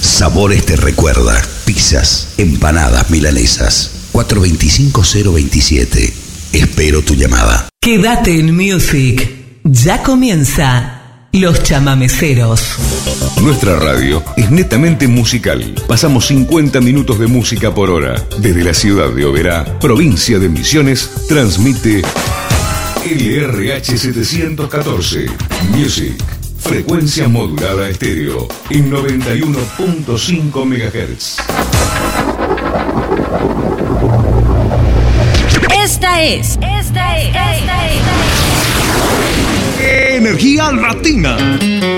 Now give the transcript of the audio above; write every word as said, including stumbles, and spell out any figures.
Sabores te recuerda. Pizzas, empanadas, milanesas. cuatro dos cinco cero dos siete. Espero tu llamada. Quédate en Music. Ya comienza Los Chamameceros. Nuestra radio es netamente musical. Pasamos cincuenta minutos de música por hora. Desde la ciudad de Oberá, provincia de Misiones, transmite L R H setecientos catorce Music. Frecuencia modulada estéreo en noventa y uno punto cinco megahertz. Esta es, esta es, esta es. Energía Latina.